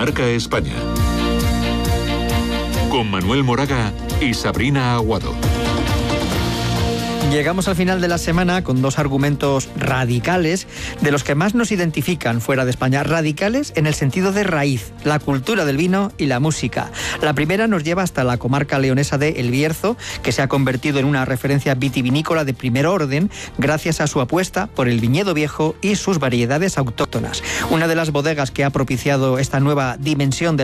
Marca España. Con Manuel Moraga y Sabrina Aguado. Llegamos al final de la semana con dos argumentos radicales de los que más nos identifican fuera de España. Radicales en el sentido de raíz, la cultura del vino y la música. La primera nos lleva hasta la comarca leonesa de El Bierzo, que se ha convertido en una referencia vitivinícola de primer orden gracias a su apuesta por el viñedo viejo y sus variedades autóctonas. Una de las bodegas que ha propiciado esta nueva dimensión de